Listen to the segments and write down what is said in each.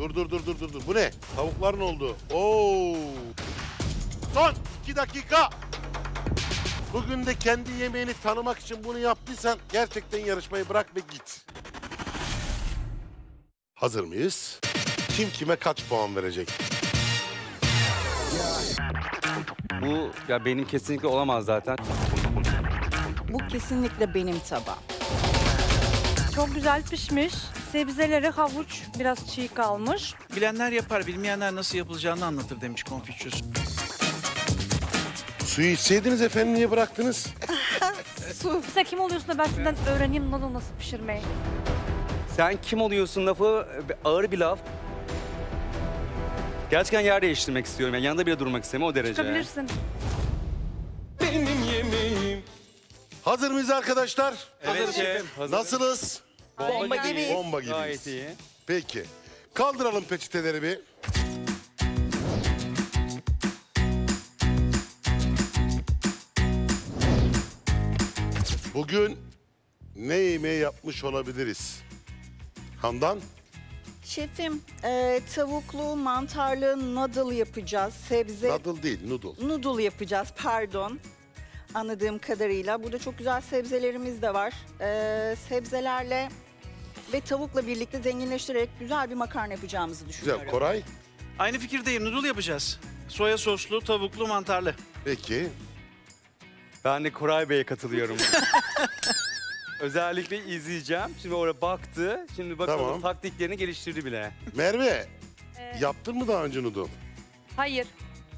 Dur. Bu ne? Tavukların oldu. Oo. Son 2 dakika. Bugün de kendi yemeğini tanımak için bunu yaptıysan gerçekten yarışmayı bırak ve git. Hazır mıyız? Kim kime kaç puan verecek? Bu ya benim kesinlikle olamaz zaten. Bu kesinlikle benim tabağım. Çok güzel pişmiş. Sebzeleri havuç biraz çiğ kalmış. Bilenler yapar, bilmeyenler nasıl yapılacağını anlatır demiş Konfüçyüs. Suyu içseydiniz efendim, niye bıraktınız? Su. Sen kim oluyorsun da ben senden öğreneyim nasıl pişirmeyi. Sen kim oluyorsun lafı ağır bir laf. Gerçekten yer değiştirmek istiyorum. Yani yanında bile durmak istemiyorum o derece. Çıkabilirsin. Hazır mıyız arkadaşlar? Evet şef. Hazır. Nasılız? Bomba gibiyiz. Bomba gibiyiz. Gayet iyi. Peki. Kaldıralım peçeteleri bir. Bugün ne yemeği yapmış olabiliriz? Handan? Şefim, tavuklu, mantarlı noodle yapacağız. Sebze Noodle değil, noodle. noodle yapacağız, pardon. Anladığım kadarıyla. Burada çok güzel sebzelerimiz de var. Sebzelerle ve tavukla birlikte zenginleştirerek güzel bir makarna yapacağımızı düşünüyorum. Güzel. Koray? Aynı fikirdeyim, noodle yapacağız. Soya soslu, tavuklu, mantarlı. Peki. Ben de Koray Bey'e katılıyorum. Özellikle izleyeceğim. Şimdi oraya baktı. Şimdi bakalım Tamam. taktiklerini geliştirdi bile. Merve, Ee, yaptın mı daha önce noodle? Hayır.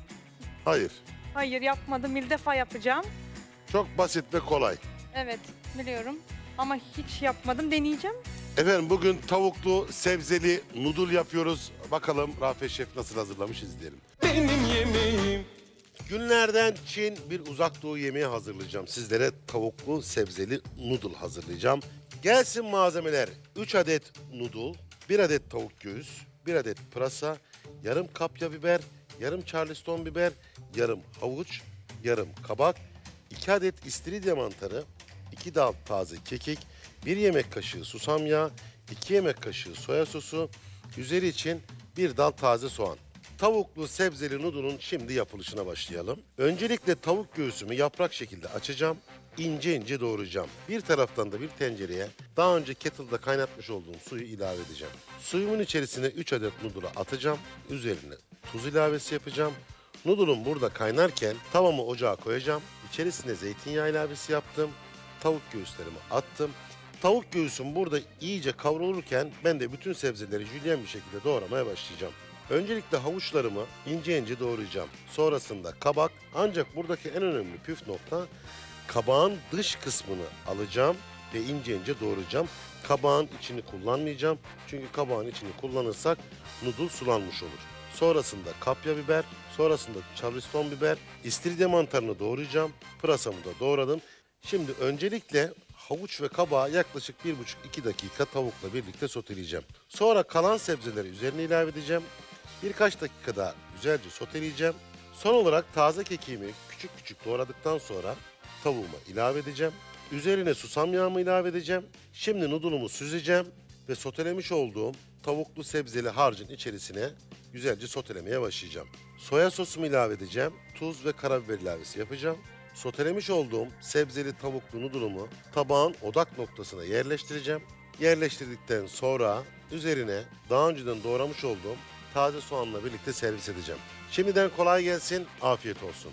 Hayır. Hayır yapmadım. İlk defa yapacağım. Çok basit ve kolay. Evet biliyorum. Ama hiç yapmadım. Deneyeceğim. Efendim bugün tavuklu, sebzeli noodle yapıyoruz. Bakalım Rafet Şef nasıl hazırlamış, izleyelim. Benim yemeğim. Günlerden Çin bir uzak doğu yemeği hazırlayacağım. Sizlere tavuklu, sebzeli noodle hazırlayacağım. Gelsin malzemeler. 3 adet noodle, 1 adet tavuk göğüs, 1 adet pırasa, yarım kapya biber, yarım charleston biber, yarım havuç, yarım kabak, 2 adet istiridye mantarı, 2 dal taze kekik, 1 yemek kaşığı susam yağı, 2 yemek kaşığı soya sosu, üzeri için 1 dal taze soğan. Tavuklu sebzeli noodle'un şimdi yapılışına başlayalım. Öncelikle tavuk göğsümü yaprak şekilde açacağım. İnce ince doğrayacağım. Bir taraftan da bir tencereye daha önce kettle'da kaynatmış olduğum suyu ilave edeceğim. Suyumun içerisine 3 adet noodle'u atacağım. Üzerine tuz ilavesi yapacağım. Noodle'um burada kaynarken tavamı ocağa koyacağım. İçerisine zeytinyağı ilavesi yaptım. Tavuk göğüslerimi attım. Tavuk göğsüm burada iyice kavrulurken ben de bütün sebzeleri jülyen bir şekilde doğramaya başlayacağım. Öncelikle havuçlarımı ince ince doğrayacağım. Sonrasında kabak, ancak buradaki en önemli püf nokta kabağın dış kısmını alacağım ve ince ince doğrayacağım. Kabağın içini kullanmayacağım. Çünkü kabağın içini kullanırsak noodle sulanmış olur. Sonrasında kapya biber, sonrasında charleston biber, istiridye mantarını doğrayacağım. Pırasamı da doğradım. Şimdi öncelikle havuç ve kabağı yaklaşık 1,5-2 dakika tavukla birlikte soteleyeceğim. Sonra kalan sebzeleri üzerine ilave edeceğim. Birkaç dakika daha güzelce soteleyeceğim. Son olarak taze kekiğimi küçük küçük doğradıktan sonra tavuğuma ilave edeceğim. Üzerine susam yağımı ilave edeceğim. Şimdi noodle'umu süzeceğim ve sotelemiş olduğum tavuklu sebzeli harcın içerisine güzelce sotelemeye başlayacağım. Soya sosumu ilave edeceğim. Tuz ve karabiber ilavesi yapacağım. Sotelemiş olduğum sebzeli tavuklu noodle'umu tabağın odak noktasına yerleştireceğim. Yerleştirdikten sonra üzerine daha önceden doğramış olduğum taze soğanla birlikte servis edeceğim. Şimdiden kolay gelsin, afiyet olsun.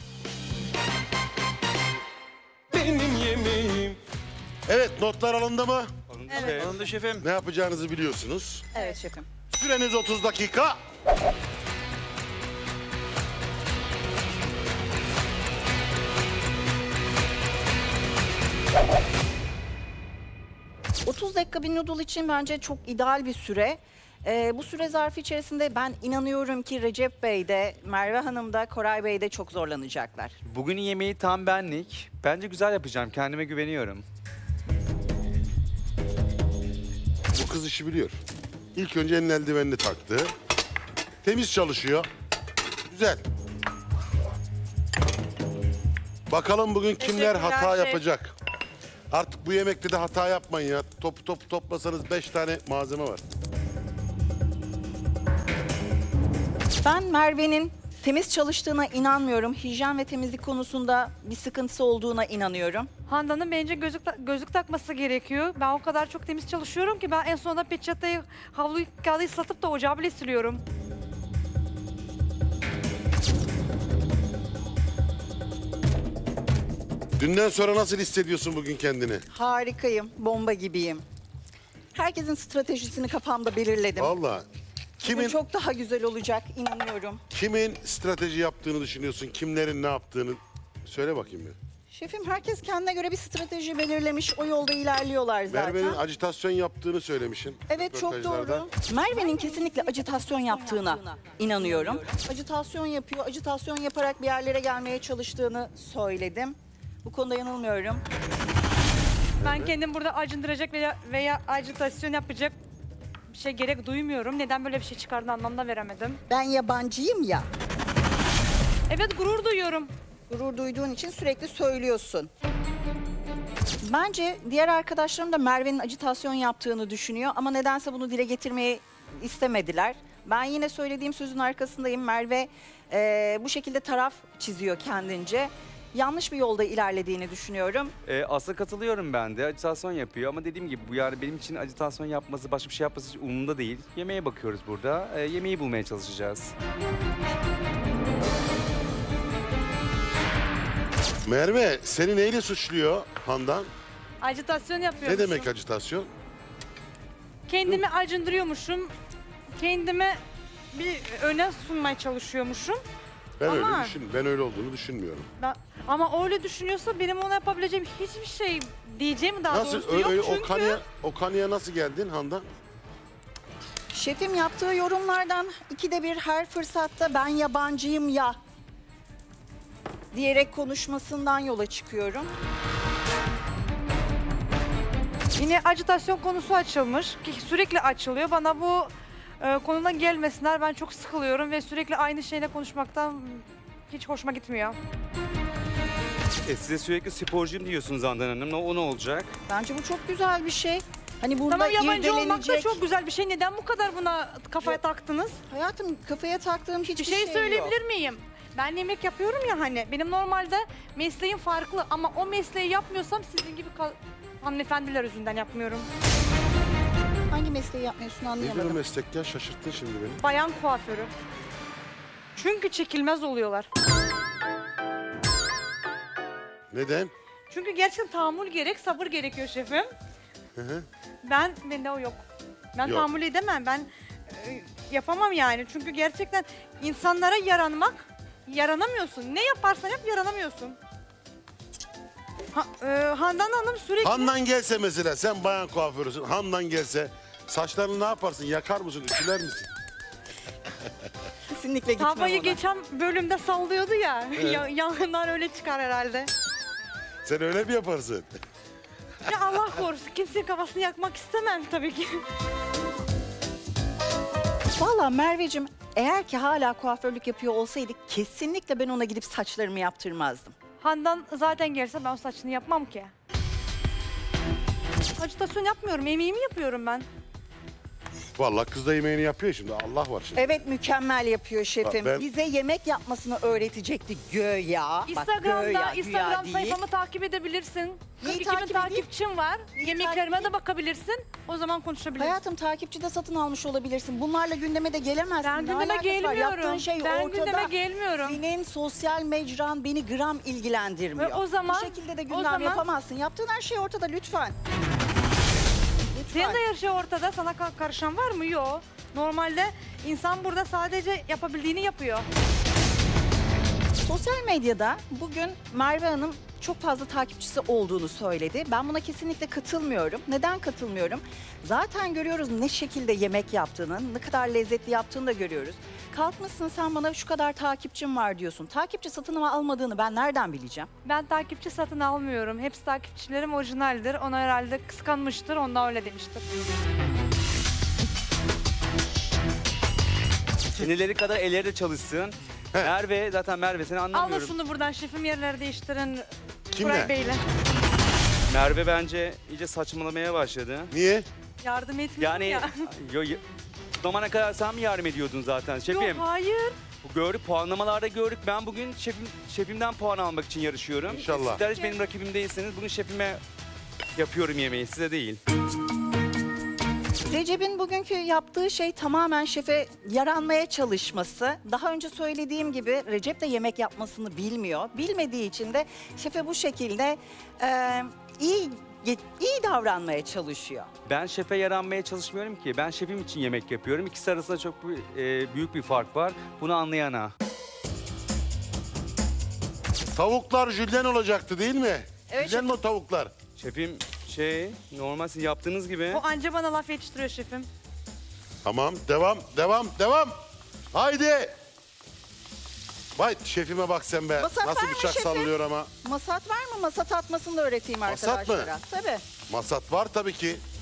Benim yemeğim. Evet, notlar alındı mı? Evet. Alındı şefim. Ne yapacağınızı biliyorsunuz. Evet şefim. Süreniz 30 dakika. ...30 dakika bir noodle için bence çok ideal bir süre. Bu süre zarfı içerisinde ben inanıyorum ki Recep Bey de, Merve Hanım da, Koray Bey de çok zorlanacaklar. Bugünün yemeği tam benlik. Bence güzel yapacağım. Kendime güveniyorum. Bu kız işi biliyor. İlk önce elin eldivenini taktı. Temiz çalışıyor. Güzel. Bakalım bugün kimler Teşekkürler hata şef. yapacak. Artık bu yemekte de hata yapmayın ya. Topu toplasanız 5 tane malzeme var. Ben Merve'nin temiz çalıştığına inanmıyorum. Hijyen ve temizlik konusunda bir sıkıntısı olduğuna inanıyorum. Handan'ın bence gözlük takması gerekiyor. Ben o kadar çok temiz çalışıyorum ki ben en sonunda peçeteyi, havluyu, kağıdı satıp da ocağı bile siliyorum. Dünden sonra nasıl hissediyorsun bugün kendini? Harikayım, bomba gibiyim. Herkesin stratejisini kafamda belirledim. Valla. Bugün çok daha güzel olacak, inanıyorum. Kimin strateji yaptığını düşünüyorsun? Kimlerin ne yaptığını söyle bakayım bir. Şefim, herkes kendine göre bir strateji belirlemiş. O yolda ilerliyorlar zaten. Merve'nin ajitasyon yaptığını söylemişsin. Evet, çok röportajlarda. doğru. Merve'nin kesinlikle ajitasyon yaptığına inanıyorum. Ajitasyon yapıyor, ajitasyon yaparak bir yerlere gelmeye çalıştığını söyledim. Bu konuda yanılmıyorum. Ben kendim burada acındıracak veya ajitasyon yapacak bir şey gerek duymuyorum. Neden böyle bir şey çıkardığını anlamda veremedim. Ben yabancıyım ya. Evet, gurur duyuyorum. Gurur duyduğun için sürekli söylüyorsun. Bence diğer arkadaşlarım da Merve'nin ajitasyon yaptığını düşünüyor ama nedense bunu dile getirmeyi istemediler. Ben yine söylediğim sözün arkasındayım. Merve bu şekilde taraf çiziyor kendince. Yanlış bir yolda ilerlediğini düşünüyorum. Aslında katılıyorum ben de. Ajitasyon yapıyor ama dediğim gibi bu yani benim için ajitasyon yapması, başka bir şey yapması hiç umurumda değil. Yemeğe bakıyoruz burada. Yemeği bulmaya çalışacağız. Merve seni neyle suçluyor Handan? Ajitasyon yapıyorum. Ne demek ajitasyon? Kendimi acındırıyormuşum. Kendime bir öne sunmaya çalışıyormuşum. Ben Ama- ben öyle olduğunu düşünmüyorum. Ama öyle düşünüyorsa benim ona yapabileceğim hiçbir şey diyeceğim daha Nasıl doğrusu yok. öyle Çünkü o kanıya nasıl geldin Handan? Şefim, yaptığı yorumlardan ikide bir her fırsatta ben yabancıyım ya diyerek konuşmasından yola çıkıyorum. yine ajitasyon konusu açılmış ki sürekli açılıyor. Bana bu konudan gelmesinler, ben çok sıkılıyorum ve sürekli aynı şeyle konuşmaktan hiç hoşuma gitmiyor. Size sürekli sporcuyum diyorsunuz Handan Hanım. O ne olacak? Bence bu çok güzel bir şey. Hani burada Tamam, yabancı olmak da irdelenecek... çok güzel bir şey. Neden bu kadar buna kafaya taktınız? Hayatım, kafaya taktığım hiçbir Bir şey yok. söyleyebilir miyim? Ben yemek yapıyorum ya hani. Benim normalde mesleğim farklı ama o mesleği yapmıyorsam sizin gibi hanımefendiler yüzünden yapmıyorum. Hangi mesleği yapmıyorsun Nedir o anlayamadım. meslek ya? Şaşırttın şimdi beni. Bayan kuaförü. Çünkü çekilmez oluyorlar. Neden? Çünkü gerçekten tahammül gerek, sabır gerekiyor şefim. hı. Bende o yok. Ben Yok. tahammül edemem. Ben yapamam yani. Çünkü gerçekten insanlara yaranamıyorsun. Ne yaparsan yap yaranamıyorsun. Handan Hanım sürekli... Handan gelse mesela, sen bayan kuaförüsün. Handan gelse saçlarını ne yaparsın? Yakar mısın? Ütüler misin? Kesinlikle gitmem Tavayı ona. geçen bölümde sallıyordu ya. Yanından öyle çıkar herhalde. Sen öyle mi yaparsın? Ya Allah korusun, kimsenin kafasını yakmak istemem tabii ki. Valla Merveciğim, eğer ki hala kuaförlük yapıyor olsaydık kesinlikle ben ona gidip saçlarımı yaptırmazdım. Handan zaten gelse ben o saçını yapmam ki. Ajitasyon yapmıyorum, yemeğimi yapıyorum ben. Vallahi kız da yemeğini yapıyor şimdi. Allah var şimdi. Evet, mükemmel yapıyor şefim. Ben- Bize yemek yapmasını öğretecekti göya. Instagram güya değil. sayfamı takip edebilirsin. Neyi 42 bin takip edeyim? takipçim var. Neyi Yemeklerime takip de bakabilirsin. O zaman konuşabiliriz. Hayatım, takipçi de satın almış olabilirsin. Bunlarla gündeme de gelemezsin. Ben Ne gündeme alakası var? gelmiyorum. Yaptığın şey Ben ortada. gündeme gelmiyorum. Senin sosyal mecran beni gram ilgilendirmiyor. Ve o zaman- Bu şekilde de o gündem zaman- yapamazsın. Yaptığın her şey ortada, lütfen. Senin de her şey ortada. Sana karışan var mı? Yok. Normalde insan burada sadece yapabildiğini yapıyor. Sosyal medyada bugün Merve Hanım çok fazla takipçisi olduğunu söyledi. Ben buna kesinlikle katılmıyorum. Neden katılmıyorum? Zaten görüyoruz ne şekilde yemek yaptığını, ne kadar lezzetli yaptığını da görüyoruz. Kalkmışsın sen bana şu kadar takipçim var diyorsun. Takipçi satın almadığını ben nereden bileceğim? Ben takipçi satın almıyorum. Hepsi takipçilerim orijinaldir. Ona herhalde kıskanmıştır. Ondan öyle demiştir. Çeneleri kadar elleri de çalışsın. Merve, zaten Merve seni Alın anlamıyorum. şunu buradan, şefim yerleri değiştirin. Kimle? Burak Bey'le. Merve bence iyice saçmalamaya başladı. Niye? Yardım etmiyorum Yani ya. yo, yo- zamana kadar sen mi yardım ediyordun zaten şefim? Yok hayır. Gördük, puanlamalarda gördük. Ben bugün şefimden puan almak için yarışıyorum. İnşallah. Sizler hiç benim rakibim değilseniz bugün şefime yapıyorum yemeği, size değil. Recep'in bugünkü yaptığı şey tamamen şefe yaranmaya çalışması. Daha önce söylediğim gibi Recep de yemek yapmasını bilmiyor. Bilmediği için de şefe bu şekilde iyi davranmaya çalışıyor. Ben şefe yaranmaya çalışmıyorum ki. Ben şefim için yemek yapıyorum. İkisi arasında çok büyük bir fark var. Bunu anlayana. Tavuklar jülyen olacaktı değil mi? Evet, Jülyen mi o tavuklar? Şefim normal siz yaptığınız gibi. Bu anca bana laf yetiştiriyor şefim. Tamam, devam. Haydi. Vay şefime bak sen be. Masat var Nasıl mı bıçak şefim? sallıyor ama. Masat var mı? Masat atmasını da öğreteyim Masat mı? arkadaşlara. Tabii. Masat var tabii ki.